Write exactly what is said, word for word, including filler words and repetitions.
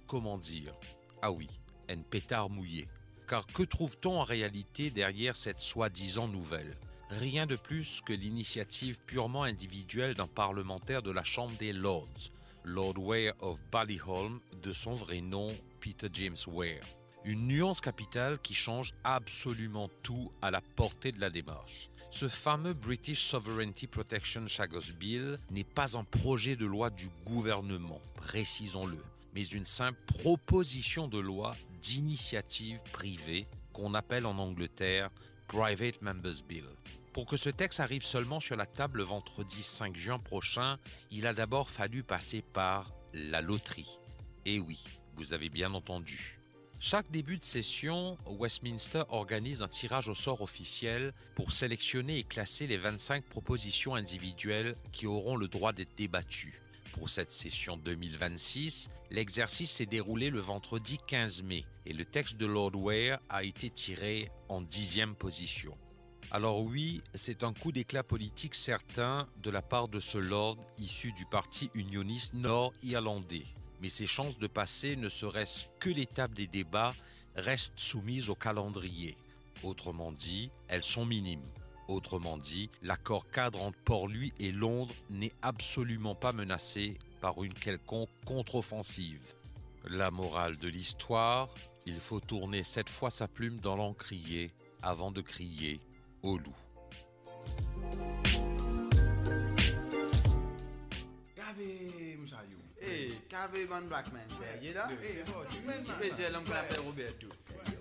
comment dire, ah oui, un pétard mouillé. Car que trouve-t-on en réalité derrière cette soi-disant nouvelle ? Rien de plus que l'initiative purement individuelle d'un parlementaire de la Chambre des Lords, Lord Ware of Ballyholm, de son vrai nom Peter James Ware. Une nuance capitale qui change absolument tout à la portée de la démarche. Ce fameux British Sovereignty Protection Chagos Bill n'est pas un projet de loi du gouvernement, précisons-le, mais une simple proposition de loi d'initiative privée qu'on appelle en Angleterre Private Members Bill. Pour que ce texte arrive seulement sur la table le vendredi cinq juin prochain, il a d'abord fallu passer par la loterie. Et oui, vous avez bien entendu. Chaque début de session, Westminster organise un tirage au sort officiel pour sélectionner et classer les vingt-cinq propositions individuelles qui auront le droit d'être débattues. Pour cette session deux mille vingt-six, l'exercice s'est déroulé le vendredi quinze mai et le texte de Lord Ware a été tiré en dixième position. Alors oui, c'est un coup d'éclat politique certain de la part de ce lord issu du parti unioniste nord-irlandais. Mais ses chances de passer, ne serait-ce que l'étape des débats, restent soumises au calendrier. Autrement dit, elles sont minimes. Autrement dit, l'accord cadre entre Port-Louis et Londres n'est absolument pas menacé par une quelconque contre-offensive. La morale de l'histoire, il faut tourner sept fois sa plume dans l'encrier avant de crier au loup. Kave Moussayou. Hey, Kave Van Blackman, you know? Hey, Mais j'ai l'homme qu'on appelle Roberto.